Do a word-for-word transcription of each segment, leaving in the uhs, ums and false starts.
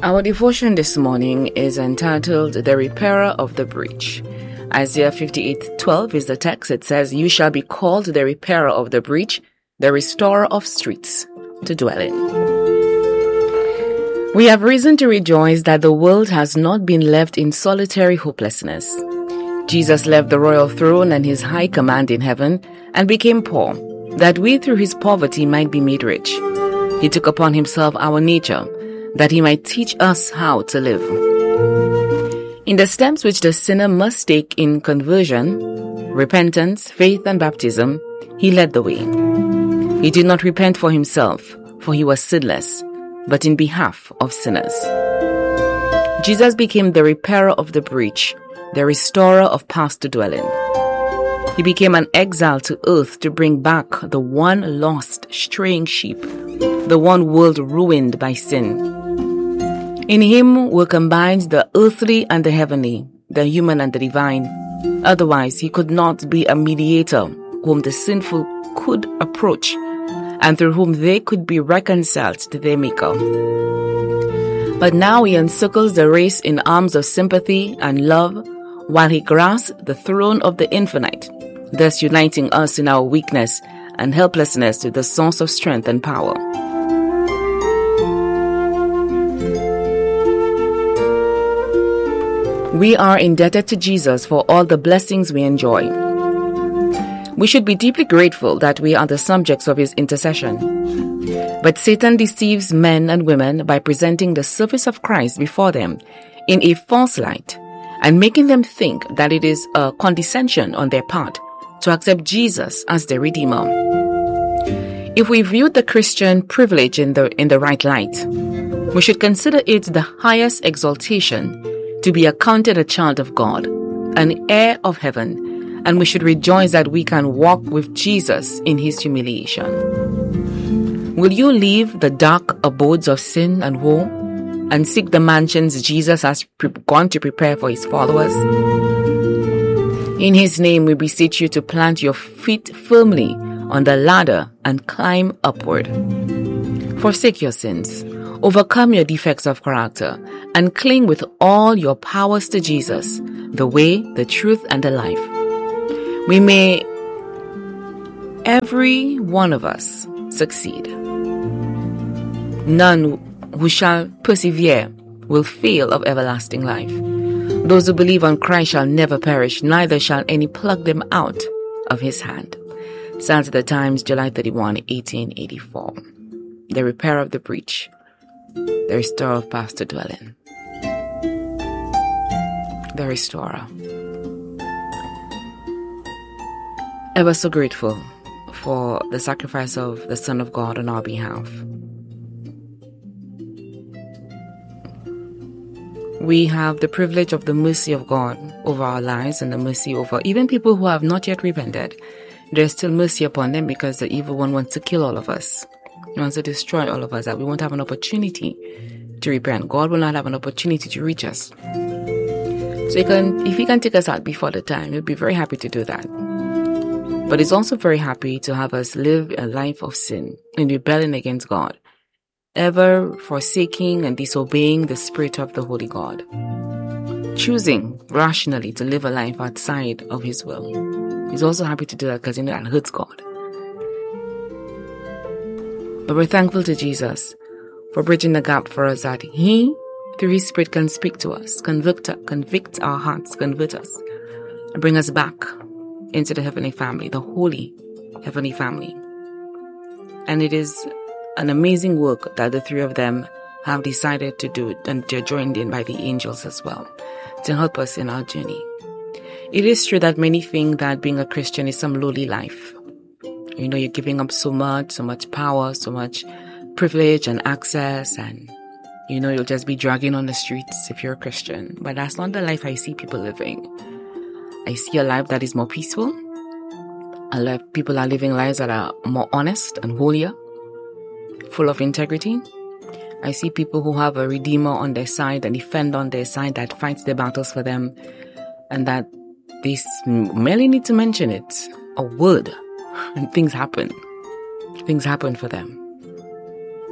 Our devotion this morning is entitled The Repairer of the Breach. Isaiah fifty-eight twelve is the text. It says, "You shall be called the repairer of the breach, the restorer of streets to dwell in." We have reason to rejoice that the world has not been left in solitary hopelessness. Jesus left the royal throne and his high command in heaven and became poor, that we through his poverty might be made rich. He took upon himself our nature, that he might teach us how to live. In the steps which the sinner must take in conversion, repentance, faith, and baptism, he led the way. He did not repent for himself, for he was sinless, but in behalf of sinners. Jesus became the repairer of the breach, the restorer of paths to dwell in. He became an exile to earth to bring back the one lost, straying sheep, the one world ruined by sin. In him were combined the earthly and the heavenly, the human and the divine. Otherwise, he could not be a mediator whom the sinful could approach and through whom they could be reconciled to their Maker. But now he encircles the race in arms of sympathy and love while he grasps the throne of the infinite, thus uniting us in our weakness and helplessness to the source of strength and power. We are indebted to Jesus for all the blessings we enjoy. We should be deeply grateful that we are the subjects of his intercession. But Satan deceives men and women by presenting the service of Christ before them in a false light and making them think that it is a condescension on their part to accept Jesus as their Redeemer. If we view the Christian privilege in the, in the right light, we should consider it the highest exaltation to be accounted a child of God, an heir of heaven, and we should rejoice that we can walk with Jesus in his humiliation. Will you leave the dark abodes of sin and woe and seek the mansions Jesus has pre- gone to prepare for his followers? In his name, we beseech you to plant your feet firmly on the ladder and climb upward. Forsake your sins, overcome your defects of character, and cling with all your powers to Jesus, the way, the truth, and the life. We may, every one of us, succeed. None who shall persevere will fail of everlasting life. Those who believe on Christ shall never perish, neither shall any pluck them out of his hand. Psalms of the Times, July thirty-first, eighteen eighty-four. The repairer of the breach, the restorer of paths to dwell in. The restorer. Ever so grateful for the sacrifice of the Son of God on our behalf. We have the privilege of the mercy of God over our lives and the mercy over even people who have not yet repented. There's still mercy upon them because the evil one wants to kill all of us. He wants to destroy all of us, that we won't have an opportunity to repent. God will not have an opportunity to reach us. So he can, if he can take us out before the time, he'll be very happy to do that. But he's also very happy to have us live a life of sin in rebellion against God, ever forsaking and disobeying the Spirit of the Holy God, choosing rationally to live a life outside of his will. He's also happy to do that because he knows that hurts God. But we're thankful to Jesus for bridging the gap for us, that he, through his Spirit, can speak to us, convict, convict our hearts, convert us, and bring us back into the heavenly family, the holy heavenly family. And it is an amazing work that the three of them have decided to do, and they're joined in by the angels as well to help us in our journey. It is true that many think that being a Christian is some lowly life. You know, you're giving up so much, so much power, so much privilege and access, and you know, you'll just be dragging on the streets if you're a Christian. But that's not the life I see people living. I see a life that is more peaceful. A life, people are living lives that are more honest and holier, full of integrity. I see people who have a Redeemer on their side, and defend on their side, that fights their battles for them, and that they merely need to mention it, a word, and things happen. Things happen for them.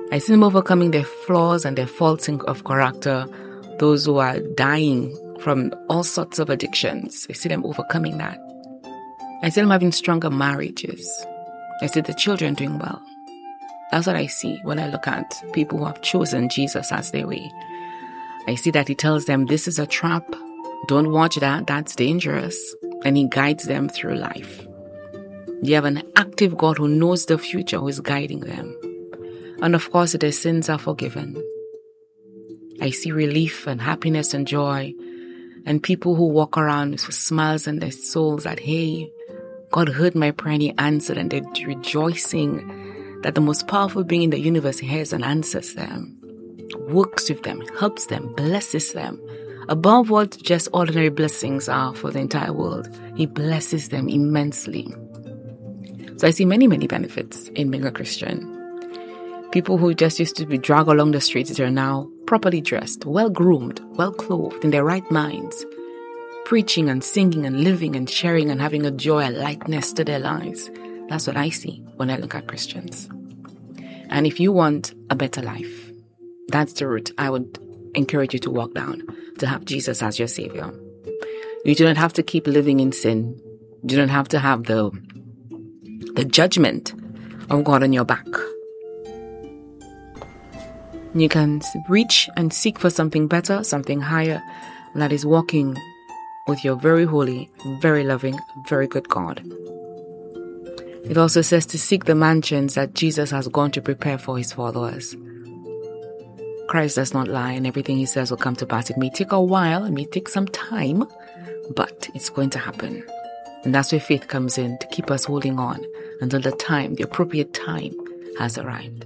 I see them overcoming their flaws and their faults of character, those who are dying from all sorts of addictions. I see them overcoming that. I see them having stronger marriages. I see the children doing well. That's what I see when I look at people who have chosen Jesus as their way. I see that he tells them, this is a trap. Don't watch that. That's dangerous. And he guides them through life. You have an active God who knows the future, who is guiding them. And of course, their sins are forgiven. I see relief and happiness and joy, and people who walk around with smiles on their souls that, hey, God heard my prayer and he answered, and they're rejoicing that the most powerful being in the universe hears and answers them, works with them, helps them, blesses them. Above what just ordinary blessings are for the entire world, he blesses them immensely. So I see many, many benefits in being a Christian. People who just used to be dragged along the streets, they're now properly dressed, well-groomed, well-clothed, in their right minds, preaching and singing and living and sharing and having a joy and lightness to their lives. That's what I see when I look at Christians. And if you want a better life, that's the route I would encourage you to walk down, to have Jesus as your Savior. You do not have to keep living in sin. You do not have to have the, the judgment of God on your back. You can reach and seek for something better, something higher, that is walking with your very holy, very loving, very good God. It also says to seek the mansions that Jesus has gone to prepare for his followers. Christ does not lie, and everything he says will come to pass. It may take a while, it may take some time, but it's going to happen. And that's where faith comes in, to keep us holding on until the time, the appropriate time has arrived.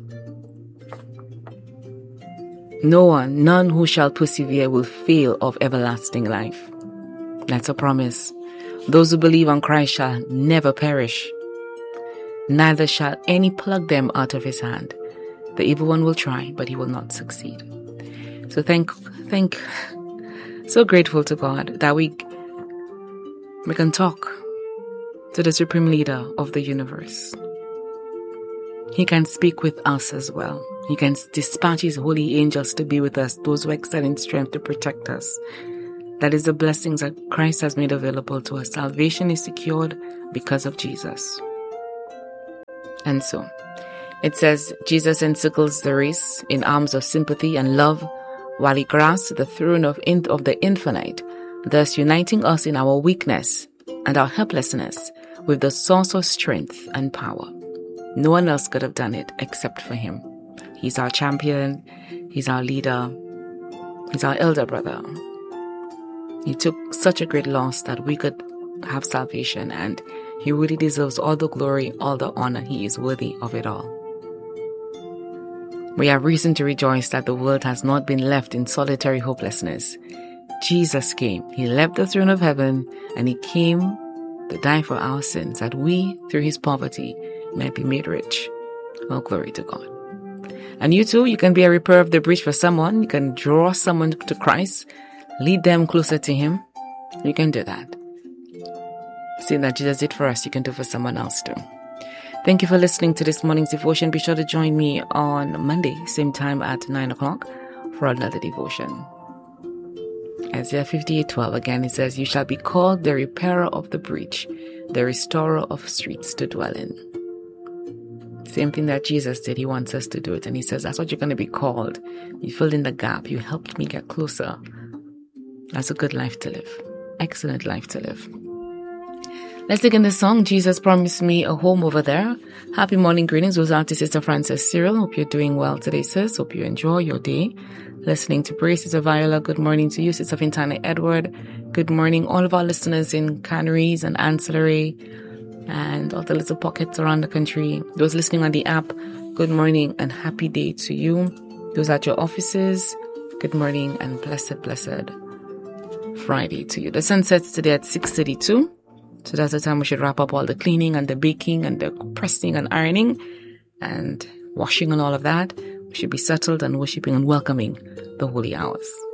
No one, none who shall persevere will fail of everlasting life. That's a promise. Those who believe on Christ shall never perish. Neither shall any pluck them out of his hand. The evil one will try, but he will not succeed. So thank, thank, so grateful to God that we, we can talk to the supreme leader of the universe. He can speak with us as well. He can dispatch his holy angels to be with us, those who excel in strength to protect us. That is the blessings that Christ has made available to us. Salvation is secured because of Jesus. And so, it says, Jesus encircles the race in arms of sympathy and love, while he grasps the throne of, in, of the infinite, thus uniting us in our weakness and our helplessness with the source of strength and power. No one else could have done it except for him. He's our champion. He's our leader. He's our elder brother. He took such a great loss that we could have salvation, and he really deserves all the glory, all the honor. He is worthy of it all. We have reason to rejoice that the world has not been left in solitary hopelessness. Jesus came. He left the throne of heaven, and he came to die for our sins, that we, through his poverty, might be made rich. All glory to God. And you too, you can be a repair of the breach for someone. You can draw someone to Christ, lead them closer to him. You can do that. Seeing that Jesus did for us, you can do for someone else too. Thank you for listening to this morning's devotion. Be sure to join me on Monday, same time at nine o'clock for another devotion. Isaiah fifty-eight twelve, again, it says, you shall be called the repairer of the breach, the restorer of streets to dwell in. Same thing that Jesus did. He wants us to do it. And he says, that's what you're going to be called. You filled in the gap. You helped me get closer. That's a good life to live. Excellent life to live. Let's take in the song, Jesus Promised Me a Home Over There. Happy morning greetings. Those are to Sister Frances Cyril. Hope you're doing well today, sis. Hope you enjoy your day. Listening to Praise, Sister Viola. Good morning to you, Sister Fintana Edward. Good morning, all of our listeners in Canaries and Ancillary and all the little pockets around the country. Those listening on the app, good morning and happy day to you. Those at your offices, good morning and blessed, blessed Friday to you. The sun sets today at six thirty-two. So that's the time we should wrap up all the cleaning and the baking and the pressing and ironing and washing and all of that. We should be settled and worshiping and welcoming the holy hours.